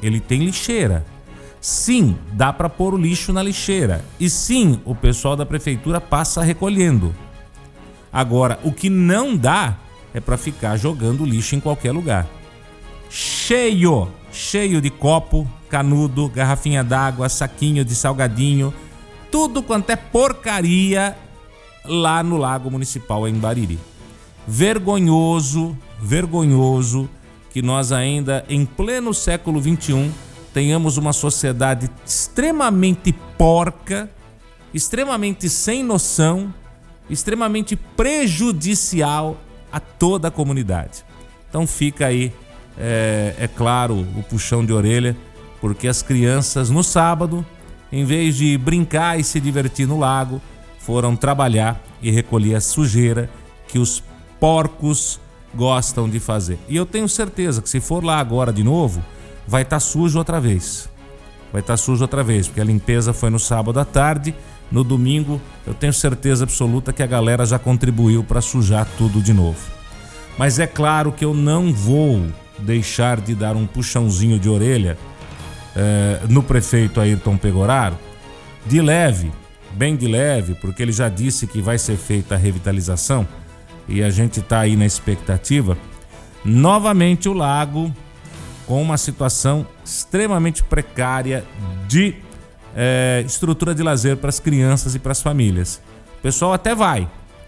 ele tem lixeira. Sim, dá para pôr o lixo na lixeira. E sim, o pessoal da prefeitura passa recolhendo. Agora, o que não dá é para ficar jogando lixo em qualquer lugar. Cheio de copo, canudo, garrafinha d'água, saquinho de salgadinho, tudo quanto é porcaria lá no Lago Municipal em Bariri. Vergonhoso que nós ainda em pleno século XXI tenhamos uma sociedade extremamente porca, extremamente sem noção, extremamente prejudicial a toda a comunidade. Então fica aí, é claro, o puxão de orelha, porque as crianças no sábado, em vez de brincar e se divertir no lago, foram trabalhar e recolher a sujeira que os porcos gostam de fazer. E eu tenho certeza que se for lá agora de novo, vai estar sujo outra vez. Porque a limpeza foi no sábado à tarde. No domingo, eu tenho certeza absoluta que a galera já contribuiu para sujar tudo de novo. Mas é claro que eu não vou deixar de dar um puxãozinho de orelha no prefeito Ayrton Pegoraro, de leve, bem de leve, porque ele já disse que vai ser feita a revitalização e a gente está aí na expectativa. Novamente o lago com uma situação extremamente precária de estrutura de lazer para as crianças e para as famílias. O pessoal até vai,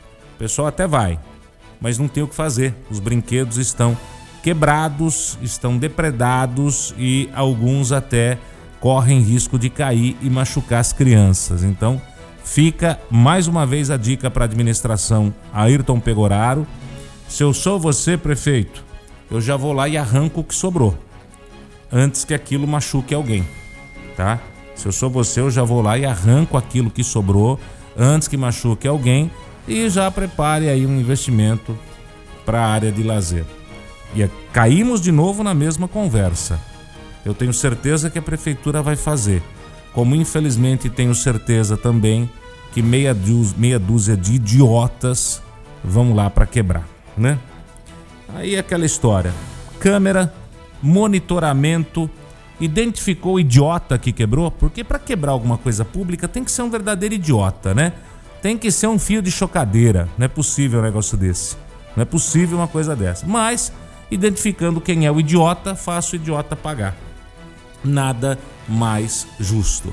mas não tem o que fazer. Os brinquedos estão quebrados, estão depredados e alguns até correm risco de cair e machucar as crianças. Então fica mais uma vez a dica para a administração Ayrton Pegoraro. Se eu sou você, prefeito, eu já vou lá e arranco o que sobrou, antes que aquilo machuque alguém, tá? Se eu sou você, eu já vou lá e arranco aquilo que sobrou, antes que machuque alguém, e já prepare aí um investimento para a área de lazer. E caímos de novo na mesma conversa. Eu tenho certeza que a prefeitura vai fazer, como infelizmente tenho certeza também que meia dúzia de idiotas vão lá para quebrar, né? Aí é aquela história, câmera, monitoramento, identificou o idiota que quebrou, porque para quebrar alguma coisa pública tem que ser um verdadeiro idiota, né? Tem que ser um fio de chocadeira, não é possível um negócio desse, não é possível uma coisa dessa. Mas, identificando quem é o idiota, faço o idiota pagar. Nada mais justo.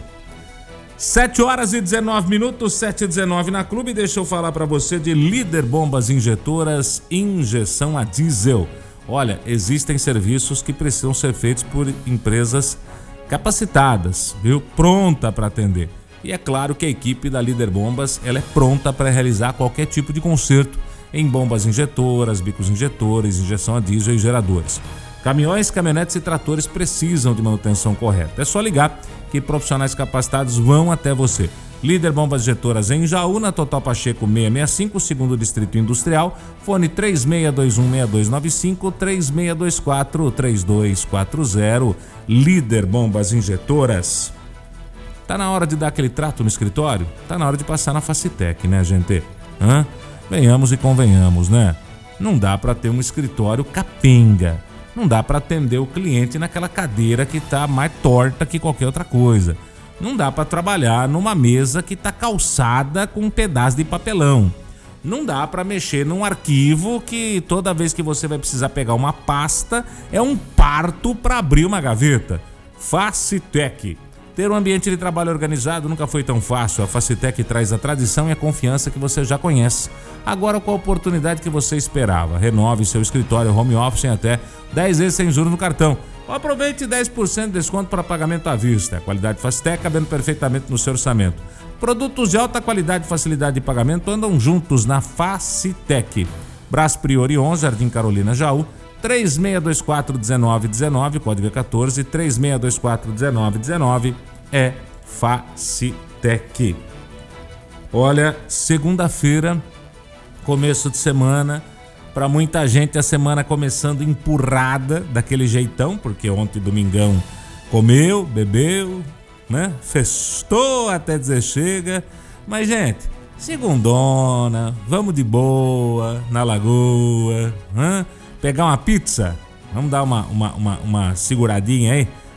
7h19, 7h19 na Clube. Deixa eu falar para você de Líder Bombas Injetoras, injeção a diesel. Olha, existem serviços que precisam ser feitos por empresas capacitadas, viu? Pronta para atender. E é claro que a equipe da Líder Bombas, ela é pronta para realizar qualquer tipo de conserto em bombas injetoras, bicos injetores, injeção a diesel e geradores. Caminhões, caminhonetes e tratores precisam de manutenção correta. É só ligar que profissionais capacitados vão até você. Líder Bombas Injetoras em Jaú, na Total Pacheco 665, segundo Distrito Industrial. Fone 36216295, 36243240. Líder Bombas Injetoras. Tá na hora de dar aquele trato no escritório? Tá na hora de passar na Facitec, né, gente? Venhamos e convenhamos, né? Não dá para ter um escritório capenga. Não dá para atender o cliente naquela cadeira que tá mais torta que qualquer outra coisa. Não dá para trabalhar numa mesa que tá calçada com um pedaço de papelão. Não dá para mexer num arquivo que toda vez que você vai precisar pegar uma pasta é um parto para abrir uma gaveta. Facitec. Ter um ambiente de trabalho organizado nunca foi tão fácil. A Facitec traz a tradição e a confiança que você já conhece. Agora com a oportunidade que você esperava. Renove seu escritório home office em até 10 vezes sem juros no cartão. Aproveite 10% de desconto para pagamento à vista. A qualidade Facitec cabendo perfeitamente no seu orçamento. Produtos de alta qualidade e facilidade de pagamento andam juntos na Facitec. Brás Priori 11, Jardim Carolina, Jaú. 3624-1919, código é 14, 3624-1919 é Facitec. Olha, segunda-feira, começo de semana, para muita gente a semana começando empurrada, daquele jeitão, porque ontem, domingão, comeu, bebeu, né? Festou até dizer chega, mas gente, segundona, vamos de boa, na lagoa, pegar uma pizza, vamos dar uma seguradinha aí,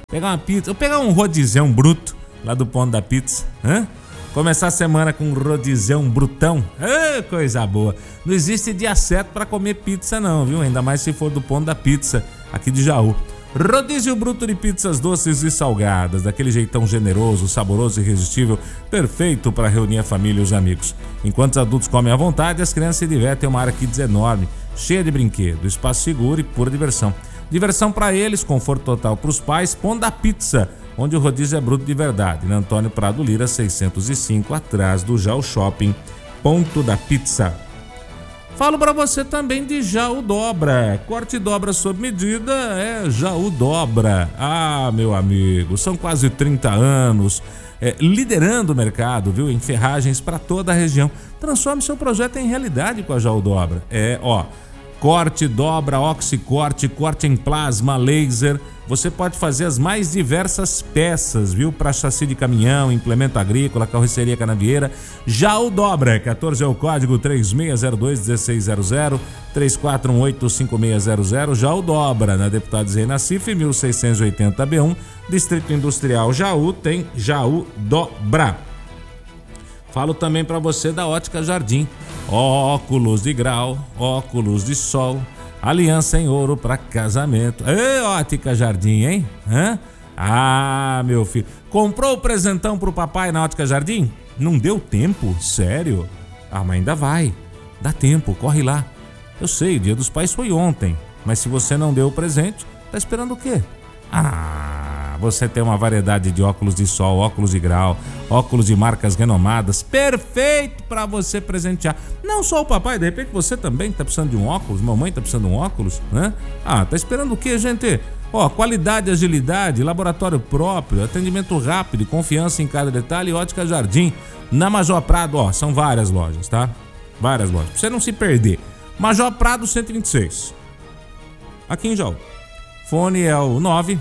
Pegar uma pizza, ou pegar um rodizão bruto lá do Ponto da Pizza, Começar a semana com um rodizão brutão. Coisa boa. Não existe dia certo pra comer pizza não, viu? Ainda mais se for do Ponto da Pizza, aqui de Jaú. Rodízio bruto de pizzas doces e salgadas, daquele jeitão generoso, saboroso e irresistível, perfeito para reunir a família e os amigos. Enquanto os adultos comem à vontade, as crianças se divertem em uma área kids enorme, cheia de brinquedo, espaço seguro e pura diversão. Diversão para eles, conforto total para os pais, Ponto da Pizza, onde o rodízio é bruto de verdade, na Antônio Prado Lira 605, atrás do Jaú Shopping, Ponto da Pizza. Falo para você também de Jaú Dobra. Corte e dobra sob medida é Jaú Dobra. Ah, meu amigo, são quase 30 anos liderando o mercado, viu, em ferragens para toda a região. Transforme seu projeto em realidade com a Jaú Dobra. Corte, dobra, oxicorte, corte em plasma, laser. Você pode fazer as mais diversas peças, viu? Para chassi de caminhão, implemento agrícola, carroceria canavieira. Jaú Dobra, 14 é o código 3602-1600, 3418-5600. Jaú Dobra, na Deputado Zé Nassif, 1680B1, Distrito Industrial Jaú, tem Jaú Dobra. Falo também para você da Ótica Jardim. Óculos de grau, óculos de sol, aliança em ouro para casamento. Ótica Jardim, hein? Ah, meu filho. Comprou o presentão pro papai na Ótica Jardim? Não deu tempo? Sério? Ah, mas ainda vai. Dá tempo, corre lá. Eu sei, o Dia dos Pais foi ontem, mas se você não deu o presente, tá esperando o quê? Você tem uma variedade de óculos de sol, óculos de grau, óculos de marcas renomadas, perfeito para você presentear. Não só o papai, de repente você também tá precisando de um óculos, mamãe tá precisando de um óculos, né? Tá esperando o quê, gente? Qualidade, agilidade, laboratório próprio, atendimento rápido, confiança em cada detalhe. Ótica Jardim, na Major Prado, são várias lojas, tá? Várias lojas, pra você não se perder. Major Prado 126, aqui em Jaú. Fone é o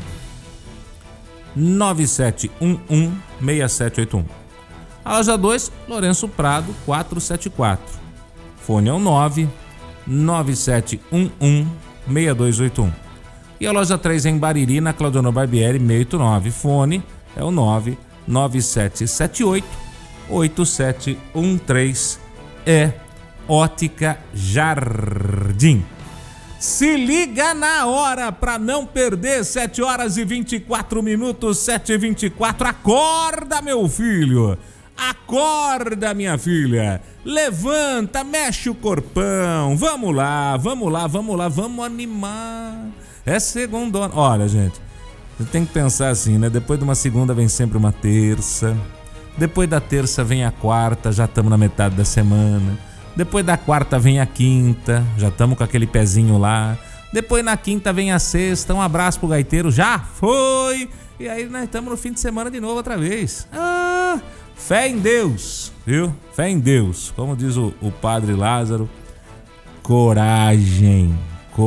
99711-6781. A loja 2, Lourenço Prado 474. Fone é o 99711-6281. E a loja 3 em Bariri, na Claudionor Barbieri 689. Fone é o 99778-8713. É Ótica Jardim. Se liga na hora para não perder. 7 horas e 24 minutos, 7h24. Acorda, meu filho. Acorda, minha filha. Levanta, mexe o corpão. Vamos lá, vamos animar. É segundona. Olha, gente, você tem que pensar assim, né? Depois de uma segunda vem sempre uma terça. Depois da terça vem a quarta, já estamos na metade da semana. Depois da quarta vem a quinta, já estamos com aquele pezinho lá. Depois na quinta vem a sexta, um abraço pro gaiteiro, já foi. E aí nós estamos no fim de semana de novo outra vez. Fé em Deus, viu? Fé em Deus. Como diz o padre Lázaro, coragem.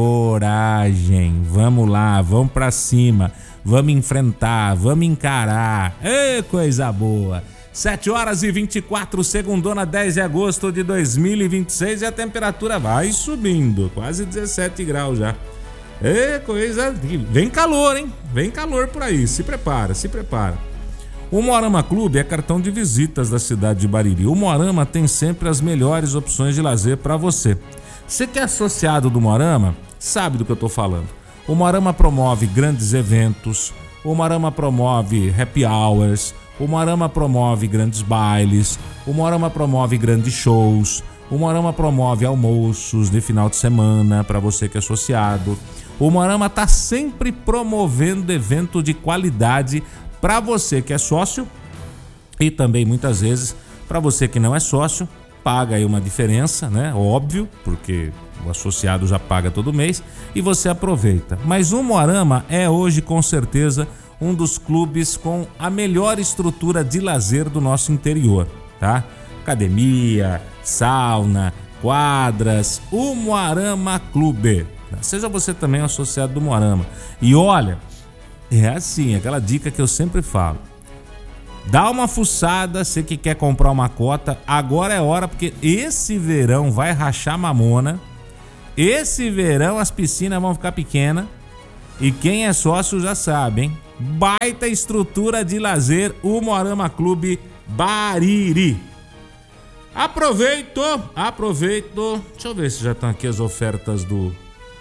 Vamos lá, vamos pra cima. Vamos enfrentar, vamos encarar. Coisa boa. 7 horas e 24, segundona, 10 de agosto de 2026, e a temperatura vai subindo, quase 17 graus já. Coisa... Vem calor, hein? Vem calor por aí, se prepara. O Moarama Clube é cartão de visitas da cidade de Bariri. O Moarama tem sempre as melhores opções de lazer para você. Você que é associado do Moarama, sabe do que eu tô falando. O Moarama promove grandes eventos, o Moarama promove happy hours, o Moarama promove grandes bailes, o Moarama promove grandes shows, o Moarama promove almoços de final de semana para você que é associado. O Moarama está sempre promovendo evento de qualidade para você que é sócio e também muitas vezes para você que não é sócio, paga aí uma diferença, né? Óbvio, porque o associado já paga todo mês e você aproveita. Mas o Moarama é hoje com certeza um dos clubes com a melhor estrutura de lazer do nosso interior, tá? Academia, sauna, quadras, o Moarama Clube. Seja você também associado do Moarama. E olha, é assim, aquela dica que eu sempre falo. Dá uma fuçada, você que quer comprar uma cota, agora é hora, porque esse verão vai rachar mamona. Esse verão as piscinas vão ficar pequenas. E quem é sócio já sabe, hein? baita estrutura de lazer, o Moarama Clube Bariri. Aproveito. Deixa eu ver se já estão aqui as ofertas do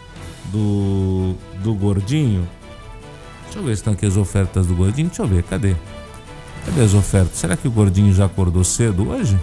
Gordinho. Deixa eu ver se estão aqui as ofertas do Gordinho. Deixa eu ver, cadê as ofertas? Será que o Gordinho já acordou cedo hoje?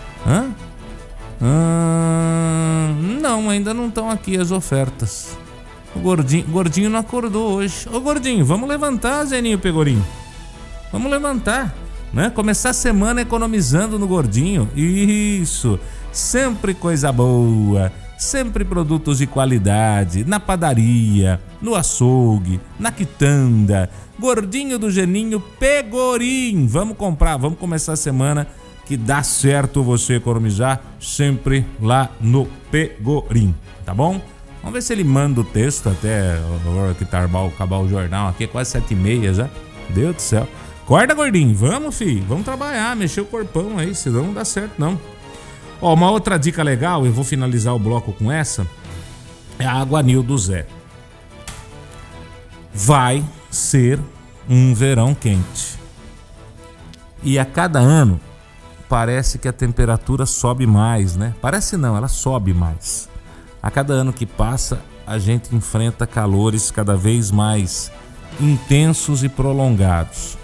Não, ainda não estão aqui as ofertas. O Gordinho não acordou hoje. Ô Gordinho, vamos levantar, Zeninho Pegorinho. Vamos levantar, né? Começar a semana economizando no Gordinho. Isso, sempre coisa boa. Sempre produtos de qualidade, na padaria, no açougue, na quitanda. Gordinho do Geninho Pegorim. Vamos comprar, vamos começar a semana que dá certo você economizar sempre lá no Pegorim, tá bom? Vamos ver se ele manda o texto até a hora que acabar o jornal aqui, é quase 7h30 já. Deus do céu. Acorda, Gordinho, vamos, filho, vamos trabalhar, mexer o corpão aí, senão não dá certo não. Ó, uma outra dica legal, eu vou finalizar o bloco com essa, é a Água-Anil do Zé. Vai ser um verão quente. E a cada ano parece que a temperatura sobe mais, né? Parece não, ela sobe mais. A cada ano que passa, a gente enfrenta calores cada vez mais intensos e prolongados.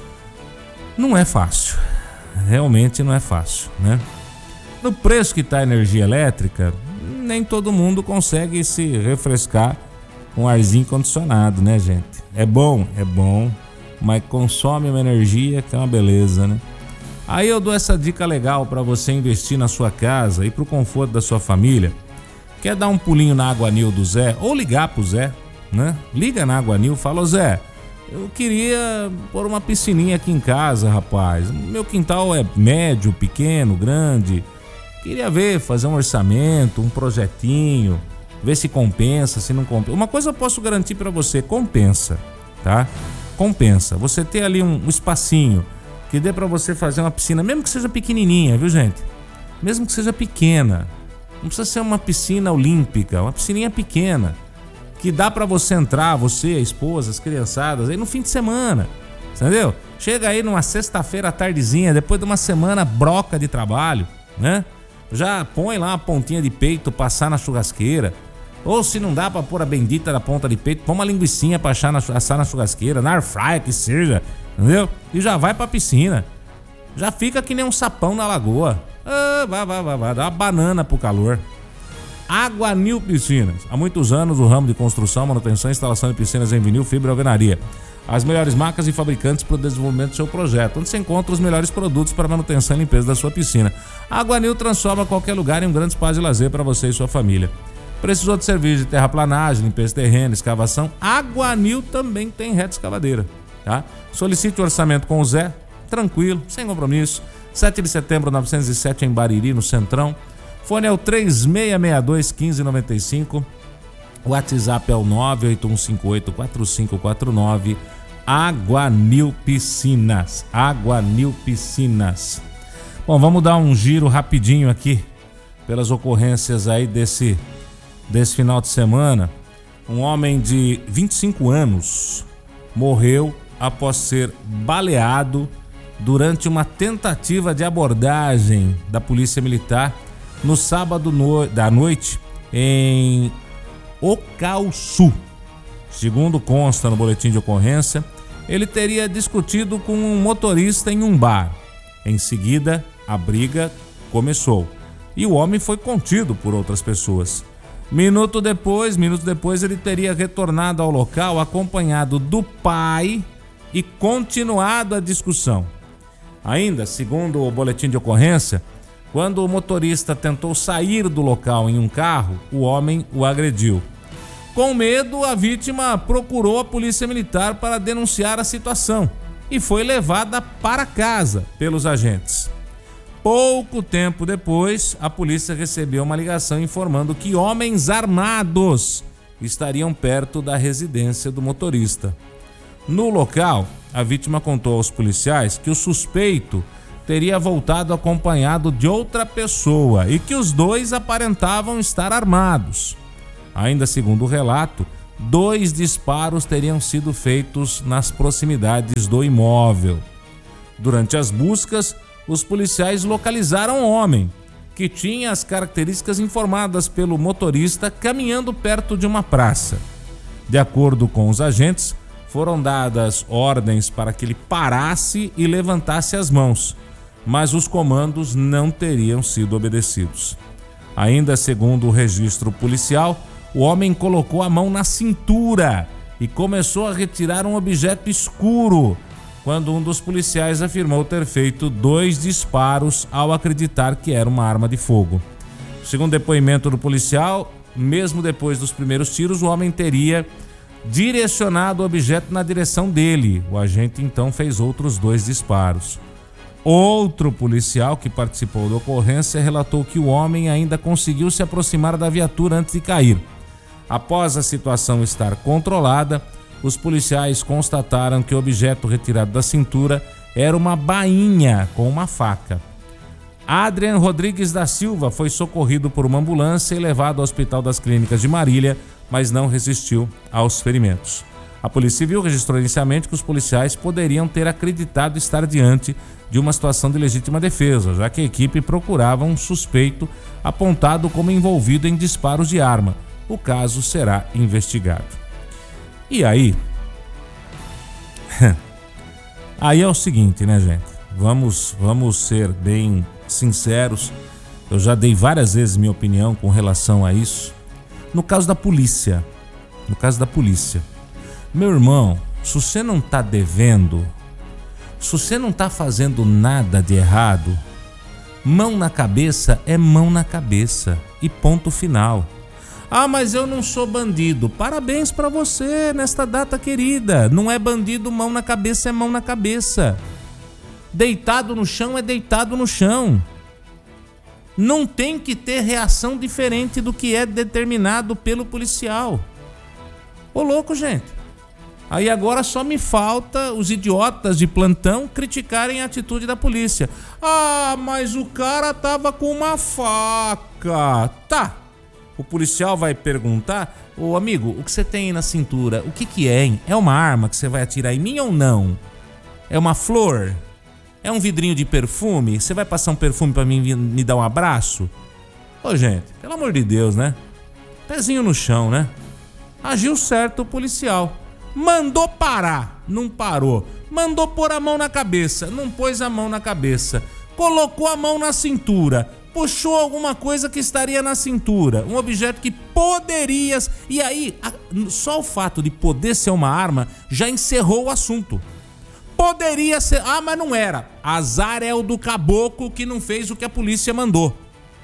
Não é fácil, realmente não é fácil, né? No preço que está a energia elétrica, nem todo mundo consegue se refrescar com arzinho condicionado, né, gente? É bom, mas consome uma energia que é uma beleza, né? Aí eu dou essa dica legal para você investir na sua casa e para o conforto da sua família. Quer dar um pulinho na Água-Anil do Zé? Ou ligar pro Zé, né? Liga na Água-Anil, fala: ô Zé, eu queria pôr uma piscininha aqui em casa, rapaz. Meu quintal é médio, pequeno, grande. Queria fazer um orçamento, um projetinho, ver se compensa, se não compensa. Uma coisa eu posso garantir para você, compensa, tá? Compensa. Você ter ali um espacinho que dê para você fazer uma piscina, mesmo que seja pequenininha, viu, gente? Mesmo que seja pequena. Não precisa ser uma piscina olímpica, uma piscininha pequena, que dá para você entrar, você, a esposa, as criançadas, aí no fim de semana, entendeu? Chega aí numa sexta-feira à tardezinha, depois de uma semana broca de trabalho, né? Já põe lá uma pontinha de peito, passar na churrasqueira. Ou se não dá pra pôr a bendita da ponta de peito, põe uma linguicinha pra assar na churrasqueira, na airfryer que seja, entendeu? E já vai pra piscina. Já fica que nem um sapão na lagoa. Vai, dá uma banana pro calor. Água-Anil Piscinas. Há muitos anos o ramo de construção, manutenção e instalação de piscinas em vinil, fibra e alvenaria. As melhores marcas e fabricantes para o desenvolvimento do seu projeto, onde você encontra os melhores produtos para manutenção e limpeza da sua piscina. A Água-Anil transforma qualquer lugar em um grande espaço de lazer para você e sua família. Precisou de serviço de terraplanagem, limpeza de terreno, escavação? A Água-Anil também tem reta escavadeira, tá? Solicite o orçamento com o Zé, tranquilo, sem compromisso. 7 de setembro, 907 em Bariri, no Centrão. Fone é o 3662-1595. O WhatsApp é o 98158-4549. Água-Anil Piscinas. Água-Anil Piscinas. Bom, vamos dar um giro rapidinho aqui pelas ocorrências aí desse final de semana. Um homem de 25 anos morreu após ser baleado durante uma tentativa de abordagem da Polícia Militar no sábado da noite em Ocauçu. Segundo consta no boletim de ocorrência, ele teria discutido com um motorista em um bar. Em seguida, a briga começou e o homem foi contido por outras pessoas. Minutos depois, ele teria retornado ao local acompanhado do pai e continuado a discussão. Ainda, segundo o boletim de ocorrência, quando o motorista tentou sair do local em um carro, o homem o agrediu. Com medo, a vítima procurou a polícia militar para denunciar a situação e foi levada para casa pelos agentes. Pouco tempo depois, a polícia recebeu uma ligação informando que homens armados estariam perto da residência do motorista. No local, a vítima contou aos policiais que o suspeito teria voltado acompanhado de outra pessoa e que os dois aparentavam estar armados. Ainda segundo o relato, 2 disparos teriam sido feitos nas proximidades do imóvel. Durante as buscas, os policiais localizaram o homem, que tinha as características informadas pelo motorista caminhando perto de uma praça. De acordo com os agentes, foram dadas ordens para que ele parasse e levantasse as mãos, mas os comandos não teriam sido obedecidos. Ainda segundo o registro policial, o homem colocou a mão na cintura e começou a retirar um objeto escuro, quando um dos policiais afirmou ter feito 2 disparos ao acreditar que era uma arma de fogo. Segundo o depoimento do policial, mesmo depois dos primeiros tiros, o homem teria direcionado o objeto na direção dele. O agente então fez outros 2 disparos. Outro policial que participou da ocorrência relatou que o homem ainda conseguiu se aproximar da viatura antes de cair. Após a situação estar controlada, os policiais constataram que o objeto retirado da cintura era uma bainha com uma faca. Adrian Rodrigues da Silva foi socorrido por uma ambulância e levado ao Hospital das Clínicas de Marília, mas não resistiu aos ferimentos. A Polícia Civil registrou inicialmente que os policiais poderiam ter acreditado estar diante de uma situação de legítima defesa, já que a equipe procurava um suspeito apontado como envolvido em disparos de arma. O caso será investigado. E aí? Aí é o seguinte, né, gente? Vamos ser bem sinceros. Eu já dei várias vezes minha opinião com relação a isso. No caso da polícia, meu irmão, se você não tá devendo, se você não tá fazendo nada de errado, mão na cabeça é mão na cabeça e ponto final. Ah, mas eu não sou bandido. Parabéns pra você nesta data querida. Não é bandido, mão na cabeça é mão na cabeça. Deitado no chão é deitado no chão. Não tem que ter reação diferente do que é determinado pelo policial. Ô louco, gente. Aí agora só me falta os idiotas de plantão criticarem a atitude da polícia. Ah, mas o cara tava com uma faca. Tá. O policial vai perguntar: ô amigo, o que você tem aí na cintura? O que é, hein? É uma arma que você vai atirar em mim ou não? É uma flor? É um vidrinho de perfume? Você vai passar um perfume pra mim me dar um abraço? Ô gente, pelo amor de Deus, né? Pezinho no chão, né? Agiu certo o policial. Mandou parar, não parou. Mandou pôr a mão na cabeça, não pôs a mão na cabeça. Colocou a mão na cintura, puxou alguma coisa que estaria na cintura, um objeto que poderia... E aí, só o fato de poder ser uma arma já encerrou o assunto. Poderia ser... Ah, mas não era. Azar é o do caboclo que não fez o que a polícia mandou.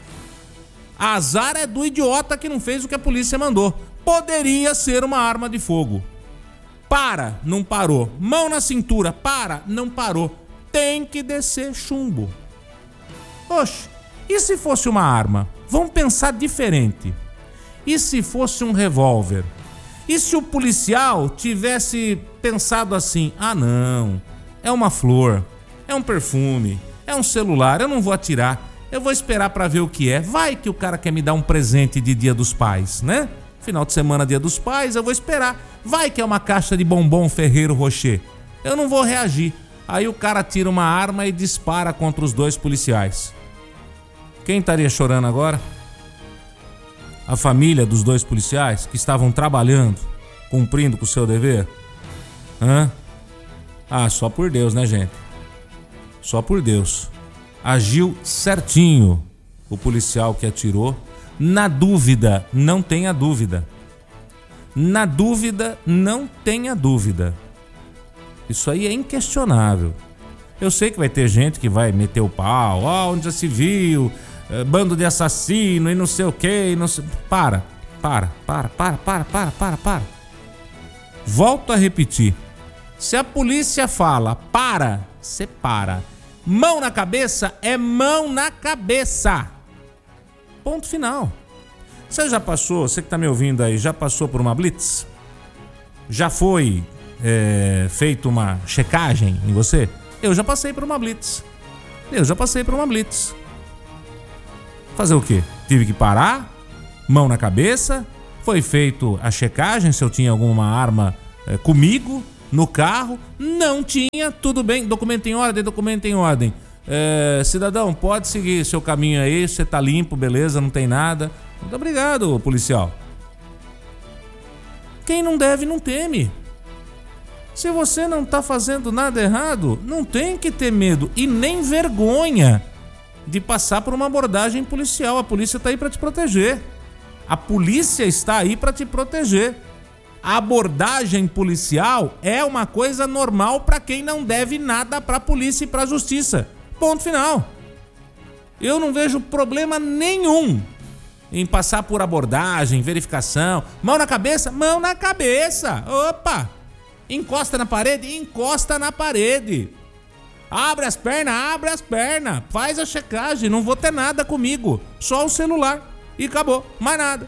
Azar é do idiota que não fez o que a polícia mandou. Poderia ser uma arma de fogo. Para, não parou. Mão na cintura, para, não parou. Tem que descer chumbo. Oxe, e se fosse uma arma? Vamos pensar diferente. E se fosse um revólver? E se o policial tivesse pensado assim: ah não, é uma flor, é um perfume, é um celular, eu não vou atirar, eu vou esperar pra ver o que é. Vai que o cara quer me dar um presente de Dia dos Pais, né? Final de semana, Dia dos Pais, eu vou esperar. Vai que é uma caixa de bombom Ferreiro Rocher. Eu não vou reagir. Aí o cara tira uma arma e dispara contra os 2 policiais. Quem estaria chorando agora? A família dos 2 policiais que estavam trabalhando, cumprindo com o seu dever? Hã? Ah, só por Deus, né, gente? Só por Deus. Agiu certinho o policial que atirou. Na dúvida, não tenha dúvida. Na dúvida, não tenha dúvida. Isso aí é inquestionável. Eu sei que vai ter gente que vai meter o pau. Ó, onde já se viu? Bando de assassino e não sei o que. Para. Volto a repetir. Se a polícia fala para, você para. Mão na cabeça é mão na cabeça. Ponto final. Você já passou, você que tá me ouvindo aí, já passou por uma blitz? Já foi feito uma checagem em você? Eu já passei por uma blitz. Fazer o quê? Tive que parar, mão na cabeça, Foi feito a checagem se eu tinha alguma arma comigo no carro. Não tinha, tudo bem, documento em ordem. Cidadão, pode seguir seu caminho aí, você tá limpo, beleza, não tem nada. Muito obrigado, policial. Quem não deve, não teme. Se você não tá fazendo nada errado, não tem que ter medo e nem vergonha de passar por uma abordagem policial. A polícia tá aí para te proteger. A polícia está aí para te proteger. A abordagem policial é uma coisa normal para quem não deve nada para a polícia e para a justiça. Ponto final. Eu não vejo problema nenhum em passar por abordagem, verificação. Mão na cabeça? Mão na cabeça. Opa! Encosta na parede? Encosta na parede. Abre as pernas. Faz a checagem. Não vou ter nada comigo. Só o celular. E acabou. Mais nada.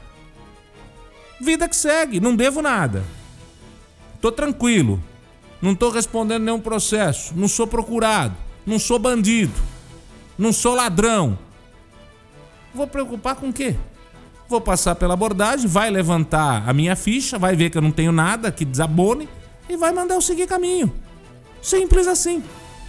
Vida que segue. Não devo nada. Tô tranquilo. Não tô respondendo nenhum processo. Não sou procurado. Não sou bandido. Não sou ladrão. Vou preocupar com o quê? Vou passar pela abordagem, vai levantar a minha ficha, vai ver que eu não tenho nada que desabone e vai mandar eu seguir caminho. Simples assim.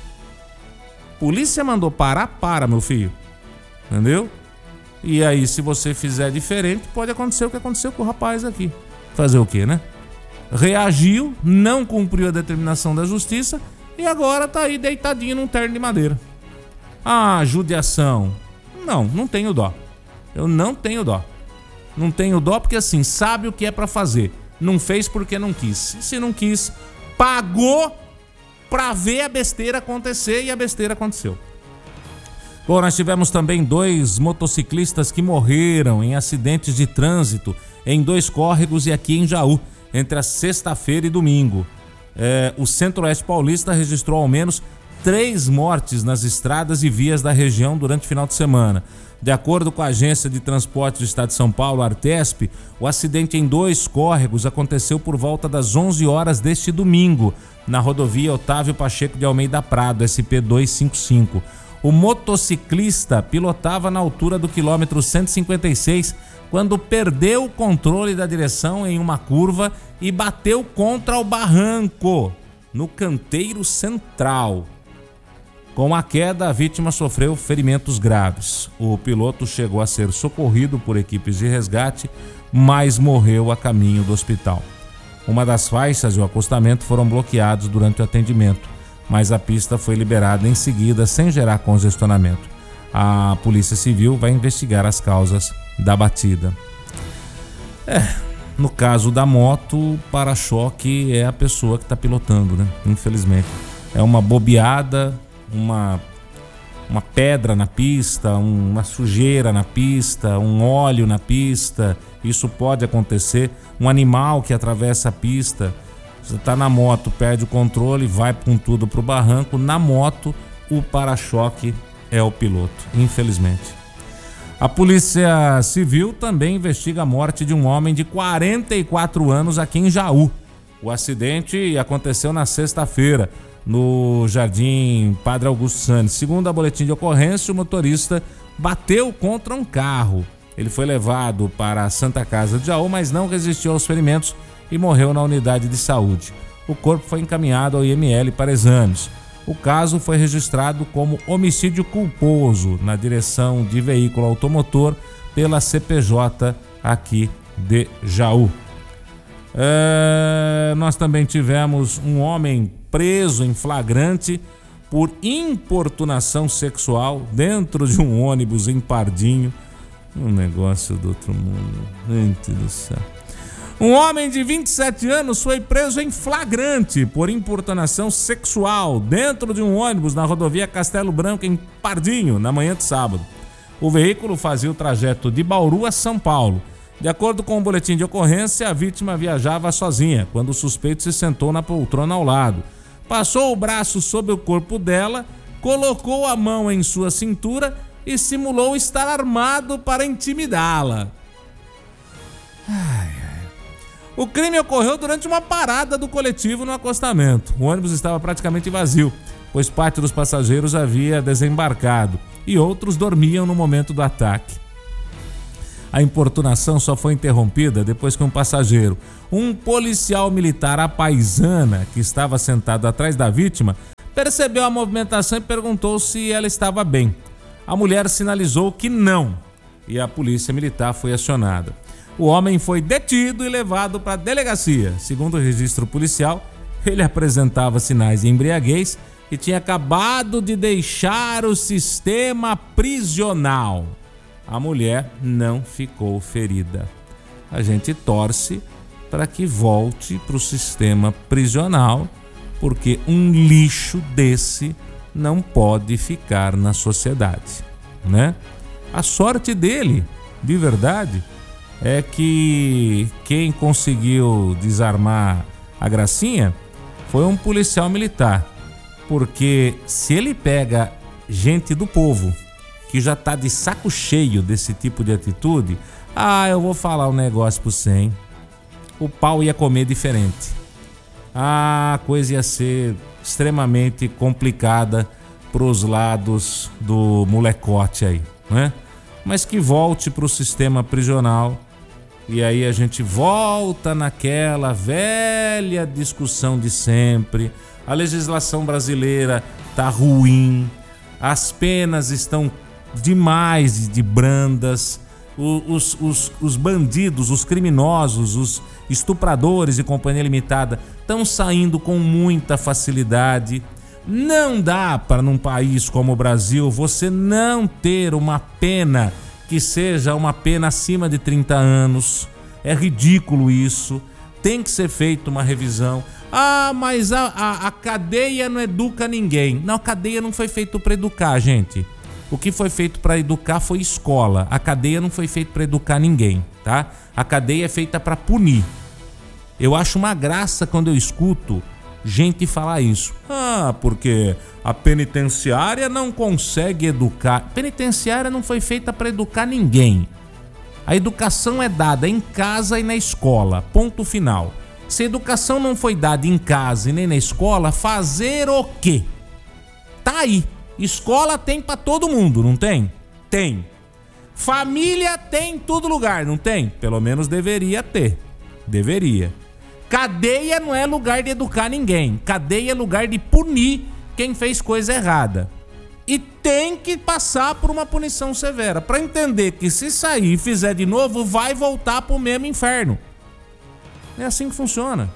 Polícia mandou parar, para, meu filho. Entendeu? E aí, se você fizer diferente, pode acontecer o que aconteceu com o rapaz aqui. Fazer o quê, né? Reagiu, não cumpriu a determinação da justiça e agora tá aí deitadinho num terno de madeira. Ah, judiação. Não tenho dó. Eu não tenho dó. Não tenho dó porque assim, sabe o que é pra fazer. Não fez porque não quis. E se não quis, pagou pra ver a besteira acontecer e a besteira aconteceu. Bom, nós tivemos também 2 motociclistas que morreram em acidentes de trânsito em 2 córregos e aqui em Jaú, entre a sexta-feira e domingo. O Centro-Oeste Paulista registrou ao menos 3 mortes nas estradas e vias da região durante o final de semana. De acordo com a Agência de Transportes do Estado de São Paulo, Artesp, o acidente em 2 córregos aconteceu por volta das 11 horas deste domingo, na rodovia Otávio Pacheco de Almeida Prado, SP-255. O motociclista pilotava na altura do quilômetro 156 quando perdeu o controle da direção em uma curva e bateu contra o barranco, no canteiro central. Com a queda, a vítima sofreu ferimentos graves. O piloto chegou a ser socorrido por equipes de resgate, mas morreu a caminho do hospital. Uma das faixas e o acostamento foram bloqueados durante o atendimento, mas a pista foi liberada em seguida sem gerar congestionamento. A Polícia Civil vai investigar as causas da batida. No caso da moto, o para-choque é a pessoa que está pilotando, né? Infelizmente. É uma bobeada, uma pedra na pista, uma sujeira na pista, um óleo na pista, isso pode acontecer. Um animal que atravessa a pista, você está na moto, perde o controle, vai com tudo para o barranco. Na moto, o para-choque é o piloto, infelizmente. A Polícia Civil também investiga a morte de um homem de 44 anos aqui em Jaú. O acidente aconteceu na sexta-feira, no Jardim Padre Augusto Santos. Segundo a boletim de ocorrência, o motorista bateu contra um carro. Ele foi levado para a Santa Casa de Jaú, mas não resistiu aos ferimentos e morreu na unidade de saúde. O corpo foi encaminhado ao IML para exames. O caso foi registrado como homicídio culposo na direção de veículo automotor pela CPJ aqui de Jaú. Nós também tivemos um homem preso em flagrante por importunação sexual dentro de um ônibus em Pardinho. Um negócio do outro mundo. Gente do céu. Um homem de 27 anos foi preso em flagrante por importunação sexual dentro de um ônibus na rodovia Castelo Branco, em Pardinho, na manhã de sábado. O veículo fazia o trajeto de Bauru a São Paulo. De acordo com o boletim de ocorrência, a vítima viajava sozinha quando o suspeito se sentou na poltrona ao lado. Passou o braço sobre o corpo dela, colocou a mão em sua cintura e simulou estar armado para intimidá-la. O crime ocorreu durante uma parada do coletivo no acostamento. O ônibus estava praticamente vazio, pois parte dos passageiros havia desembarcado e outros dormiam no momento do ataque. A importunação só foi interrompida depois que um passageiro, um policial militar à paisana que estava sentado atrás da vítima, percebeu a movimentação e perguntou se ela estava bem. A mulher sinalizou que não e a polícia militar foi acionada. O homem foi detido e levado para a delegacia. Segundo o registro policial, ele apresentava sinais de embriaguez e tinha acabado de deixar o sistema prisional. A mulher não ficou ferida. A gente torce para que volte para o sistema prisional, porque um lixo desse não pode ficar na sociedade, né? A sorte dele, de verdade, é que quem conseguiu desarmar a gracinha foi um policial militar, porque se ele pega gente do povo que já tá de saco cheio desse tipo de atitude, eu vou falar um negócio pro você, hein? O pau ia comer diferente. A coisa ia ser extremamente complicada pros lados do molecote aí, né? Mas que volte pro sistema prisional e aí a gente volta naquela velha discussão de sempre. A legislação brasileira tá ruim, as penas estão demais de brandas, os bandidos, os criminosos, os estupradores e companhia limitada estão saindo com muita facilidade. Não dá para num país como o Brasil você não ter uma pena que seja uma pena acima de 30 anos. É ridículo isso. Tem que ser feita uma revisão. Mas a cadeia não educa ninguém. Não, a cadeia não foi feita para educar, gente. O que foi feito para educar foi escola. A cadeia não foi feita para educar ninguém, tá? A cadeia é feita para punir. Eu acho uma graça quando eu escuto gente falar isso. Porque a penitenciária não consegue educar. Penitenciária não foi feita para educar ninguém. A educação é dada em casa e na escola. Ponto final. Se a educação não foi dada em casa e nem na escola, fazer o quê? Tá aí. Escola tem pra todo mundo, não tem? Tem. Família tem em todo lugar, não tem? Pelo menos deveria ter. Deveria. Cadeia não é lugar de educar ninguém. Cadeia é lugar de punir quem fez coisa errada. E tem que passar por uma punição severa pra entender que se sair e fizer de novo, vai voltar pro mesmo inferno. É assim que funciona.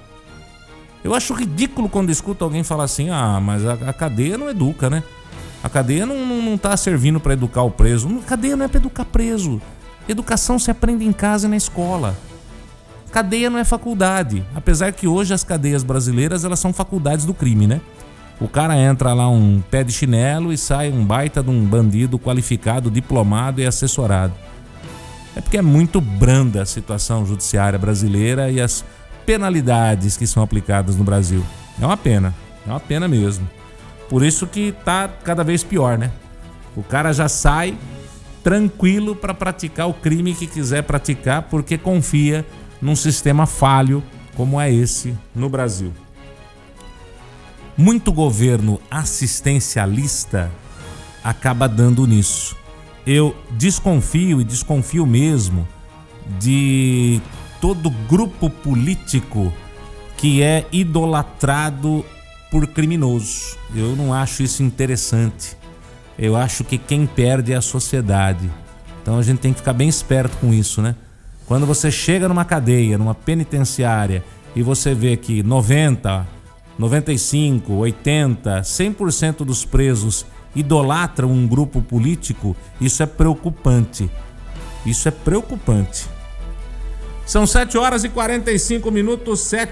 Eu acho ridículo quando escuto alguém falar assim: mas a cadeia não educa, né? A cadeia não tá servindo para educar o preso. A cadeia não é para educar preso. Educação se aprende em casa e na escola. Cadeia não é faculdade. Apesar que hoje as cadeias brasileiras elas são faculdades do crime, né? O cara entra lá um pé de chinelo e sai um baita de um bandido qualificado, diplomado e assessorado. É porque é muito branda a situação judiciária brasileira e as penalidades que são aplicadas no Brasil. É uma pena mesmo. Por isso que tá cada vez pior, né? O cara já sai tranquilo para praticar o crime que quiser praticar porque confia num sistema falho como é esse no Brasil. Muito governo assistencialista acaba dando nisso. Eu desconfio mesmo de todo grupo político que é idolatrado por criminoso. Eu não acho isso interessante. Eu acho que quem perde é a sociedade. Então a gente tem que ficar bem esperto com isso, né? Quando você chega numa cadeia, numa penitenciária e você vê que 90, 95, 80, 100% dos presos idolatram um grupo político, isso é preocupante. Isso é preocupante. São 7h45,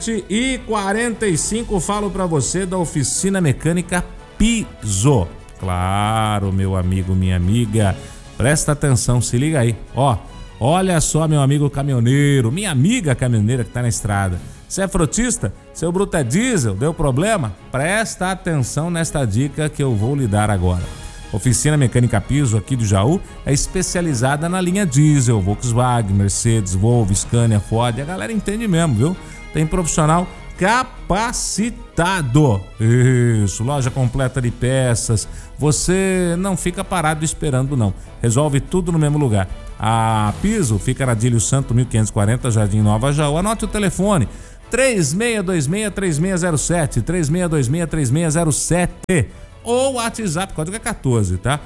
7h45. Falo para você da Oficina Mecânica Piso. Claro, meu amigo, minha amiga, presta atenção, se liga aí. Olha só, meu amigo caminhoneiro, minha amiga caminhoneira que tá na estrada. Você é frotista? Seu bruto é diesel? Deu problema? Presta atenção nesta dica que eu vou lhe dar agora. Oficina Mecânica Piso aqui do Jaú é especializada na linha diesel, Volkswagen, Mercedes, Volvo, Scania, Ford. A galera entende mesmo, viu? Tem profissional capacitado. Isso, loja completa de peças. Você não fica parado esperando, não. Resolve tudo no mesmo lugar. A Piso fica na Adílio Santo 1540, Jardim Nova Jaú. Anote o telefone: 3626-3607, 3626-3607. Ou WhatsApp, código é 14, tá?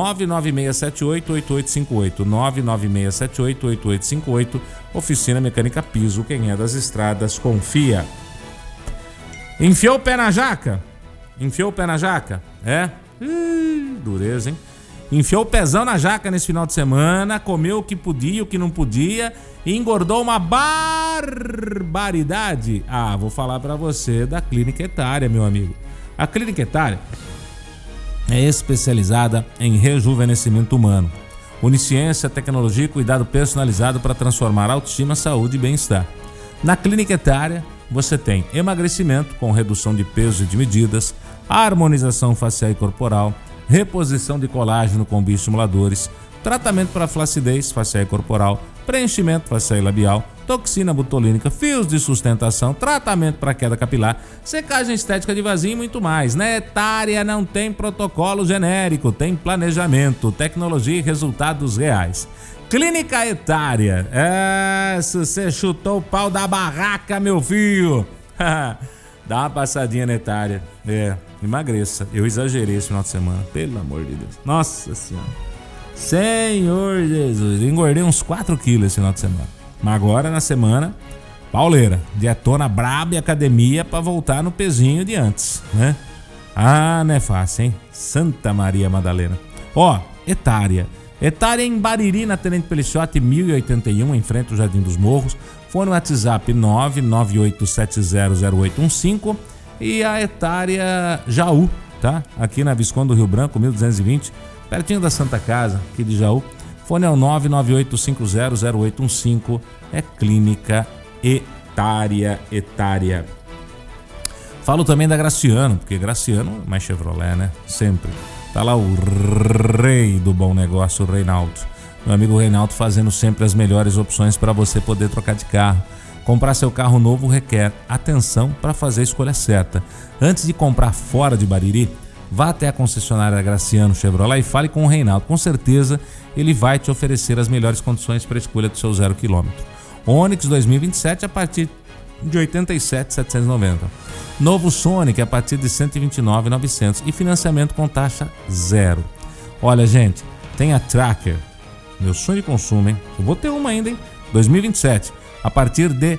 996788858, 996788858. Oficina Mecânica Piso, quem é das estradas confia. Enfiou o pé na jaca? Enfiou o pé na jaca? É? Dureza, hein? Enfiou o pezão na jaca nesse final de semana, comeu o que podia, o que não podia e engordou uma barbaridade. Ah, vou falar pra você da Clínica Etária, meu amigo. A Clínica Etária é especializada em rejuvenescimento humano. Onisciência, tecnologia e cuidado personalizado para transformar autoestima, saúde e bem-estar. Na Clínica Etária, você tem emagrecimento com redução de peso e de medidas, harmonização facial e corporal, reposição de colágeno com bioestimuladores, tratamento para flacidez facial e corporal, preenchimento facial e labial, toxina botulínica, fios de sustentação, tratamento para queda capilar, secagem estética de vazio e muito mais. Na Etária não tem protocolo genérico, tem planejamento, tecnologia e resultados reais. Clínica Etária. Se você chutou o pau da barraca, meu filho, dá uma passadinha na Etária. Emagreça. Eu exagerei esse final de semana, pelo amor de Deus. Nossa Senhora. Senhor Jesus. Engordei uns 4 quilos esse final de semana. Mas agora na semana, pauleira. Dietona braba e academia pra voltar no pezinho de antes, né? Ah, não é fácil, hein? Santa Maria Madalena. Etária. Etária em Bariri, na Tenente Pelichotti, 1081, em frente ao Jardim dos Morros. Fone no WhatsApp 998700815. E a Etária Jaú, tá? Aqui na Visconde do Rio Branco, 1220, pertinho da Santa Casa, aqui de Jaú. Fone é o 998500815. É Clínica Etária. Falo também da Graciano, porque Graciano é mais Chevrolet, né? Sempre. Tá lá o rei do bom negócio, o Reinaldo. Meu amigo Reinaldo fazendo sempre as melhores opções para você poder trocar de carro. Comprar seu carro novo requer atenção para fazer a escolha certa. Antes de comprar fora de Bariri, vá até a concessionária Graciano Chevrolet e fale com o Reinaldo. Com certeza ele vai te oferecer as melhores condições para a escolha do seu 0 km. Onix 2027 a partir de 87.790. Novo Sonic a partir de 129.900 e financiamento com taxa zero. Olha, gente, tem a Tracker, meu sonho de consumo, hein? Eu vou ter uma ainda, hein? 2027 a partir de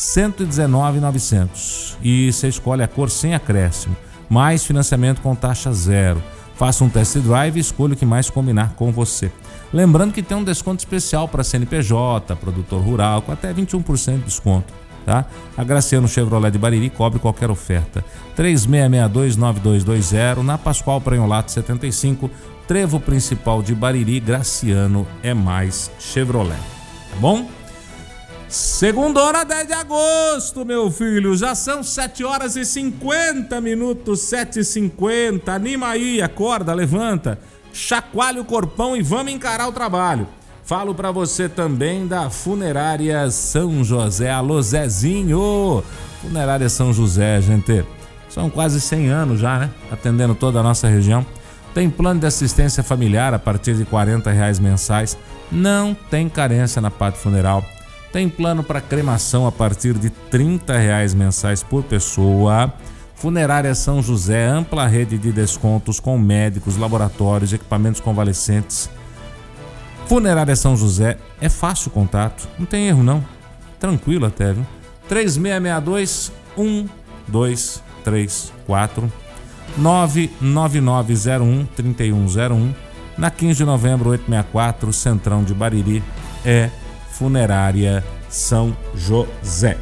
119.900 e você escolhe a cor sem acréscimo, mais financiamento com taxa zero. Faça um test drive e escolha o que mais combinar com você. Lembrando que tem um desconto especial para CNPJ, produtor rural, com até 21% de desconto. Tá? A Graciano Chevrolet de Bariri cobre qualquer oferta. 3662-9220, na Pascoal Pranholato 75, trevo principal de Bariri. Graciano é mais Chevrolet. Tá bom? Segunda-hora, 10 de agosto, meu filho. Já são 7h50, 7h50. Anima aí, acorda, levanta, chacoalha o corpão e vamos encarar o trabalho. Falo pra você também da Funerária São José. Alô, Zezinho! Funerária São José, gente. São quase 100 anos já, né? Atendendo toda a nossa região. Tem plano de assistência familiar a partir de R$40 mensais. Não tem carência na parte funeral. Tem plano para cremação a partir de R$30 mensais por pessoa. Funerária São José, ampla rede de descontos com médicos, laboratórios, equipamentos convalescentes. Funerária São José, é fácil o contato, não tem erro não, tranquilo até, viu? 3662-1234, 99901-3101, na 15 de novembro 864, Centrão de Bariri, é Funerária São José.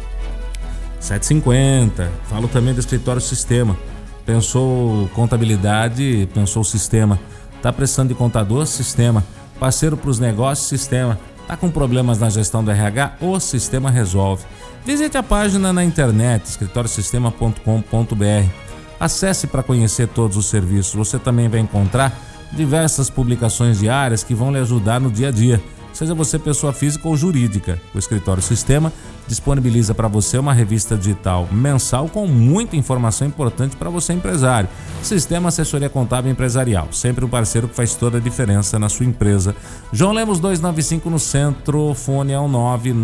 7h50, falo também do Escritório Sistema. Pensou contabilidade, pensou sistema. Tá precisando de contador? Sistema. Parceiro para os negócios? Sistema. Tá com problemas na gestão do RH? O Sistema resolve. Visite a página na internet, escritoriosistema.com.br. Acesse para conhecer todos os serviços. Você também vai encontrar diversas publicações diárias que vão lhe ajudar no dia a dia. seja você pessoa física ou jurídica. O Escritório Sistema disponibiliza para você uma revista digital mensal com muita informação importante para você empresário. Sistema Assessoria Contábil Empresarial, sempre um parceiro que faz toda a diferença na sua empresa. João Lemos 295 no centro, fone é o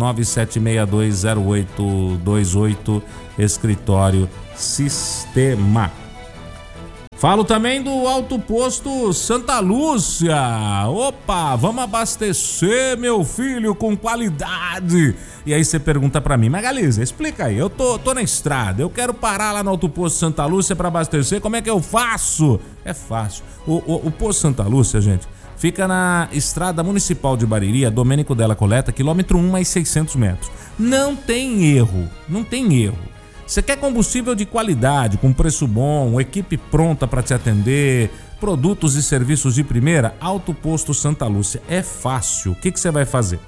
997620828, Escritório Sistema. Falo também do Alto Posto Santa Lúcia. Opa, vamos abastecer, meu filho, com qualidade. E aí você pergunta pra mim, Magalisa, explica aí, eu tô na estrada, eu quero parar lá no Alto Posto Santa Lúcia pra abastecer, como é que eu faço? É fácil. O Posto Santa Lúcia, gente, fica na Estrada Municipal de Bariri, a Domênico Della Coleta, quilômetro 1 mais 600 metros. Não tem erro. Você quer combustível de qualidade, com preço bom, equipe pronta para te atender, produtos e serviços de primeira? Alto Posto Santa Lúcia. É fácil. O que você vai fazer?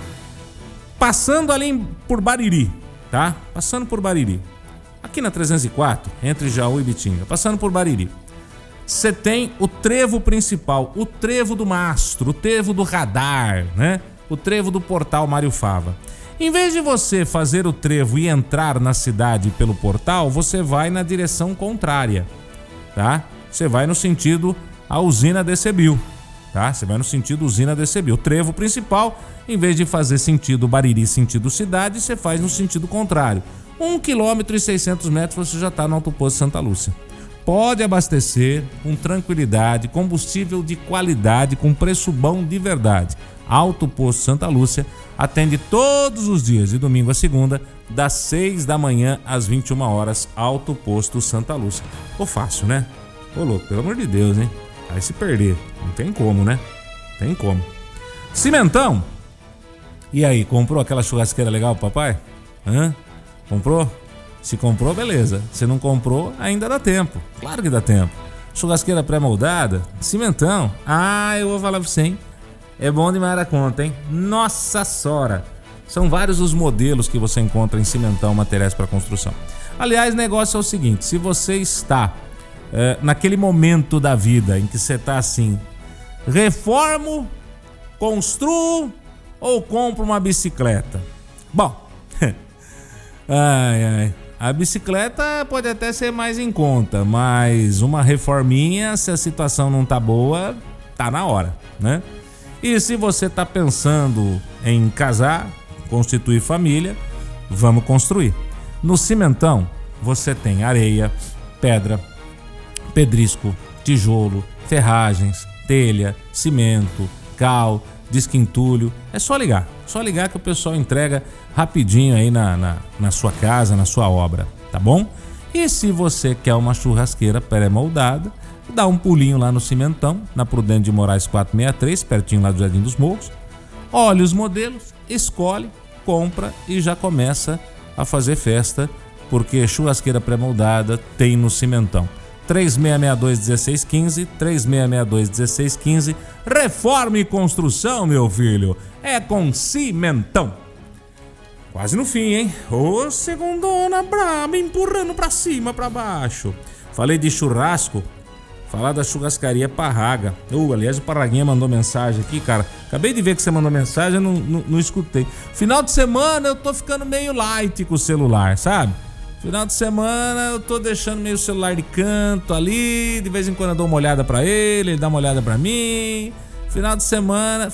Passando ali por Bariri, tá? Passando por Bariri. Aqui na 304, entre Jaú e Bitinga. Passando por Bariri. Você tem o trevo principal, o trevo do mastro, o trevo do radar, né? O trevo do portal Mário Fava. Em vez de você fazer o trevo e entrar na cidade pelo portal, você vai na direção contrária, tá? Você vai no sentido a usina Decebio, tá? Você vai no sentido usina Decebio. O trevo principal, em vez de fazer sentido Bariri, sentido cidade, você faz no sentido contrário. 1,6 km você já está no Alto Posto Santa Lúcia. Pode abastecer com tranquilidade, combustível de qualidade, com preço bom de verdade. Alto Posto Santa Lúcia atende todos os dias, de domingo a segunda, das 6 da manhã às 21 horas. Alto Posto Santa Lúcia. Ô, fácil, né? Ô, louco, pelo amor de Deus, hein? Aí se perder, não tem como, né? Tem como. Cimentão. E aí, comprou aquela churrasqueira legal pro papai? Hã? Comprou? Se comprou, beleza. Se não comprou, ainda dá tempo. Claro que dá tempo. Churrasqueira pré-moldada, cimentão. Ah, eu vou falar pra você, hein? É bom demais a conta, hein? Nossa Sora! São vários os modelos que você encontra em Cimentão Materiais para Construção. Aliás, o negócio é o seguinte, se você está naquele momento da vida em que você está assim, reformo, construo ou compro uma bicicleta? Bom, a bicicleta pode até ser mais em conta, mas uma reforminha, se a situação não tá boa, tá na hora, né? E se você está pensando em casar, constituir família, vamos construir. No Cimentão, você tem areia, pedra, pedrisco, tijolo, ferragens, telha, cimento, cal, disco-entulho. É só ligar que o pessoal entrega rapidinho aí na sua casa, na sua obra, tá bom? E se você quer uma churrasqueira pré-moldada, dá um pulinho lá no Cimentão, na Prudente de Moraes 463, pertinho lá do Jardim dos Morros. Olha os modelos, escolhe, compra e já começa a fazer festa, porque churrasqueira pré-moldada tem no Cimentão. 3662-1615, 3662-1615. Reforma e construção, meu filho, é com Cimentão. Quase no fim, hein? Ô, segundona braba, empurrando pra cima, pra baixo. Falei de churrasco, falar da churrascaria Parraga. Aliás, o Parraguinha mandou mensagem aqui, cara. Acabei de ver que você mandou mensagem, eu não escutei. Final de semana eu tô ficando meio light com o celular, sabe? Final de semana eu tô deixando meio o celular de canto ali. De vez em quando eu dou uma olhada pra ele dá uma olhada pra mim. Final de semana,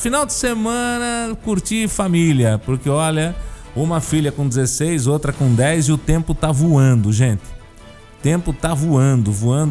curtir família. Porque olha, uma filha com 16, outra com 10 e o tempo tá voando, gente. O tempo tá voando.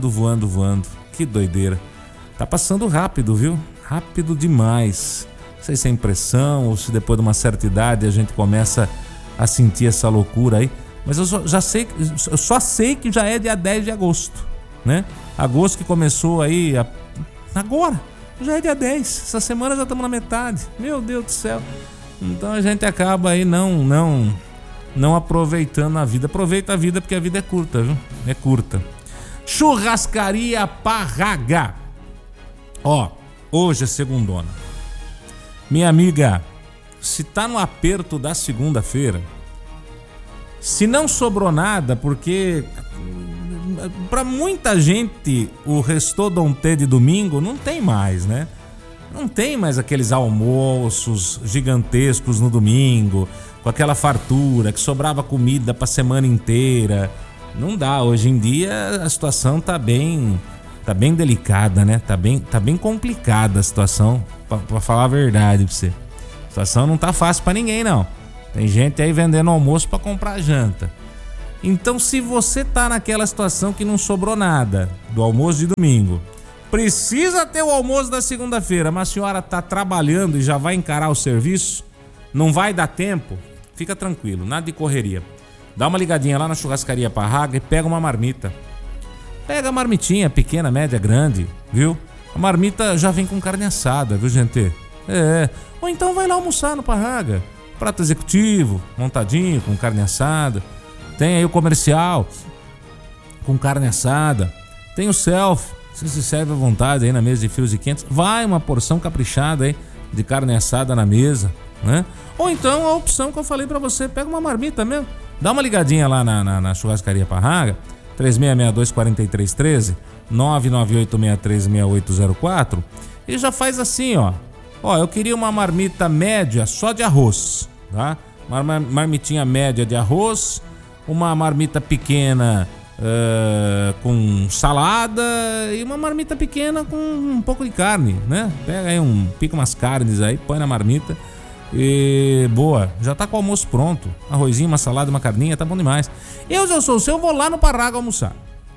Que doideira. Tá passando rápido, viu? Rápido demais. Não sei se é impressão ou se depois de uma certa idade a gente começa a sentir essa loucura aí. Mas eu só sei que já é dia 10 de agosto, né? Agosto que começou aí agora. Já é dia 10. Essa semana já estamos na metade. Meu Deus do céu. Então a gente acaba aí não aproveitando a vida. Aproveita a vida porque a vida é curta, viu? É curta. Churrascaria Parraga. Ó, hoje é segundona. Minha amiga, se tá no aperto da segunda-feira, se não sobrou nada, porque pra muita gente o restou de domingo não tem mais, né? Não tem mais aqueles almoços gigantescos no domingo, com aquela fartura, que sobrava comida pra semana inteira. Não dá, hoje em dia a situação tá bem delicada, né? Tá bem complicada a situação, pra falar a verdade pra você. A situação não tá fácil pra ninguém, não. Tem gente aí vendendo almoço pra comprar janta. Então, se você tá naquela situação que não sobrou nada do almoço de domingo, precisa ter o almoço da segunda-feira, mas a senhora tá trabalhando e já vai encarar o serviço, não vai dar tempo, fica tranquilo, nada de correria. Dá uma ligadinha lá na Churrascaria Parraga e pega uma marmita. Pega a marmitinha, pequena, média, grande, viu? A marmita já vem com carne assada, viu, gente? Ou então vai lá almoçar no Parraga. Prato executivo, montadinho, com carne assada. Tem aí o comercial, com carne assada. Tem o self, você se serve à vontade aí na mesa de frios e quentes. Vai uma porção caprichada aí de carne assada na mesa, né? Ou então a opção que eu falei pra você, pega uma marmita mesmo. Dá uma ligadinha lá na Churrascaria Parraga, 3662-4313, 998636804, e já faz assim, ó. Ó, eu queria uma marmita média só de arroz, tá? Uma marmitinha média de arroz, uma marmita pequena com salada e uma marmita pequena com um pouco de carne, né? Pega aí pica umas carnes aí, põe na marmita e boa, já tá com o almoço pronto. Arrozinho, uma salada, uma carninha, tá bom demais. Eu sou o seu, vou lá no Parraga almoçar.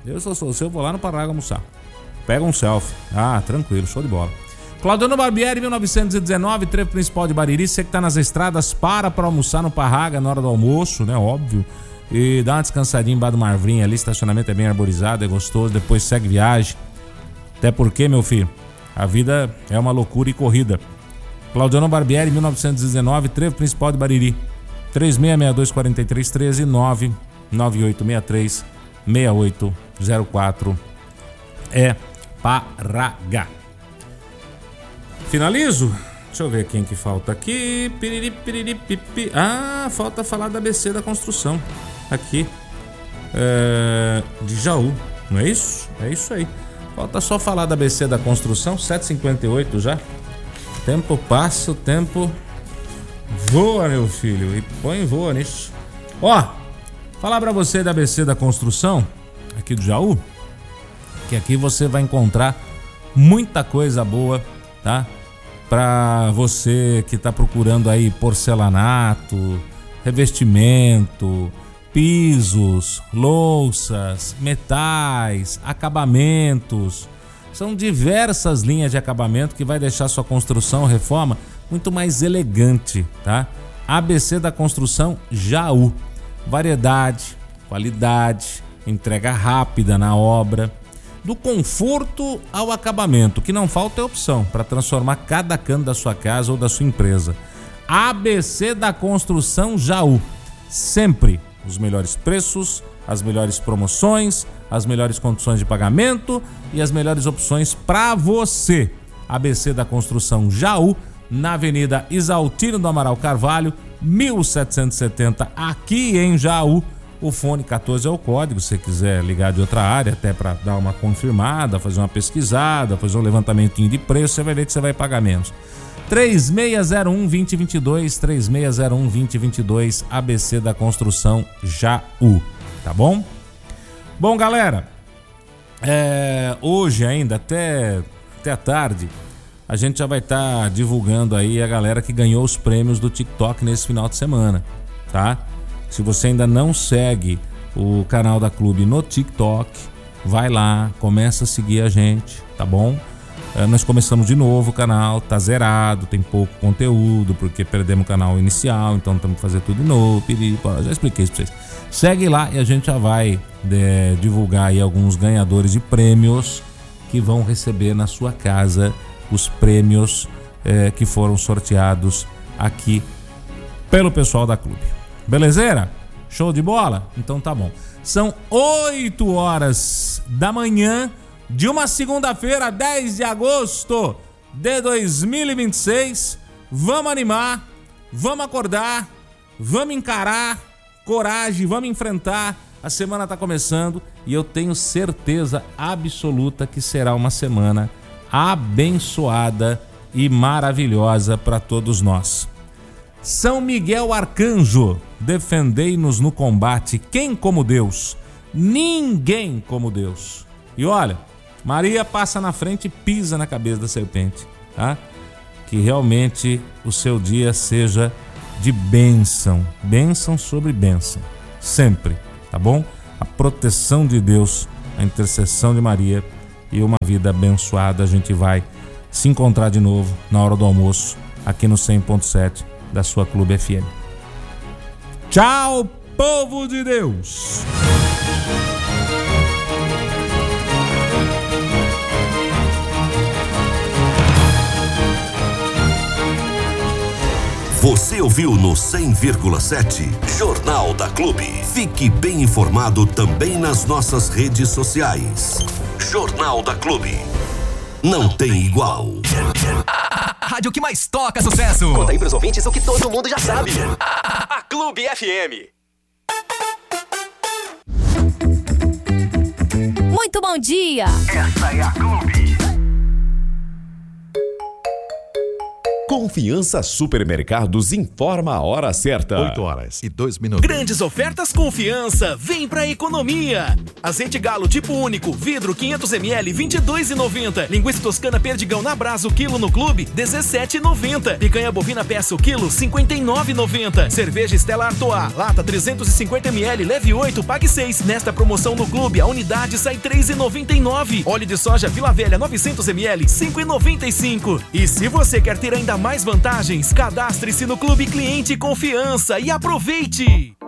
Pega um selfie. Ah, tranquilo, show de bola. Claudiano Barbieri, 1919, trevo principal de Bariri. Você que tá nas estradas, para almoçar no Parraga na hora do almoço, né? Óbvio. E dá uma descansadinha embaixo do Marvrim ali, estacionamento é bem arborizado, é gostoso, depois segue viagem. Até porque, meu filho, a vida é uma loucura e corrida. Claudiano Barbieri, 1919, trevo principal de Bariri. 3662-4313, 99863-6804. É Parraga. Finalizo? Deixa eu ver quem que falta aqui. Falta falar da ABC da construção. Aqui. De Jaú. Não é isso? É isso aí. Falta só falar da ABC da construção. 7h58 já. Tempo passa, o tempo voa, meu filho. E voa nisso. Ó, falar pra você da ABC da construção. Aqui do Jaú. Que aqui você vai encontrar muita coisa boa, tá? Para você que está procurando aí porcelanato, revestimento, pisos, louças, metais, acabamentos. São diversas linhas de acabamento que vai deixar sua construção, reforma, muito mais elegante, tá? ABC da Construção Jaú. Variedade, qualidade, entrega rápida na obra. Do conforto ao acabamento, que não falta é opção para transformar cada canto da sua casa ou da sua empresa. ABC da Construção Jaú. Sempre os melhores preços, as melhores promoções, as melhores condições de pagamento e as melhores opções para você. ABC da Construção Jaú, na Avenida Isaltino do Amaral Carvalho, 1770, aqui em Jaú. O fone 14 é o código, se você quiser ligar de outra área, até para dar uma confirmada, fazer uma pesquisada, fazer um levantamentinho de preço, você vai ver que você vai pagar menos. 3601-2022, 3601-2022, ABC da Construção Jaú, tá bom? Bom, galera, hoje ainda, até a tarde, a gente já vai estar divulgando aí a galera que ganhou os prêmios do TikTok nesse final de semana, tá? Se você ainda não segue o canal da Clube no TikTok, vai lá, começa a seguir a gente, tá bom? Nós começamos de novo o canal, tá zerado, tem pouco conteúdo, porque perdemos o canal inicial, então temos que fazer tudo de novo. Já expliquei isso pra vocês. Segue lá e a gente já vai divulgar aí alguns ganhadores de prêmios que vão receber na sua casa os prêmios que foram sorteados aqui pelo pessoal da Clube. Belezeira? Show de bola? Então tá bom. São 8 horas da manhã de uma segunda-feira, 10 de agosto de 2026. Vamos animar, vamos acordar, vamos encarar, coragem, vamos enfrentar. A semana tá começando e eu tenho certeza absoluta que será uma semana abençoada e maravilhosa para todos nós. São Miguel Arcanjo, defendei-nos no combate. Quem como Deus? Ninguém como Deus. E olha, Maria passa na frente e pisa na cabeça da serpente, tá? Que realmente o seu dia seja de bênção, bênção sobre bênção, sempre, tá bom? A proteção de Deus, a intercessão de Maria e uma vida abençoada. A gente vai se encontrar de novo na hora do almoço, aqui no 100.7 da sua Clube FM. Tchau, povo de Deus! Você ouviu no 100,7 Jornal da Clube. Fique bem informado também nas nossas redes sociais. Jornal da Clube. Não tem igual. A rádio que mais toca sucesso. Conta aí pros ouvintes o que todo mundo já sabe. A Clube FM. Muito bom dia. Essa é a Clube. Confiança Supermercados informa a hora certa. 8h02. Grandes ofertas Confiança, vem pra economia. Azeite Galo tipo único, vidro 500ml, 22,90. Linguiça toscana Perdigão na Brasa, o quilo no Clube, 17,90. Picanha bovina peça, o quilo, 59,90. Cerveja Stella Artois, lata 350ml, leve 8, pague 6. Nesta promoção no Clube, a unidade sai 3,99. Óleo de soja Vila Velha 900ml, 5,95. E se você quer ter ainda mais vantagens, cadastre-se no Clube Cliente Confiança e aproveite!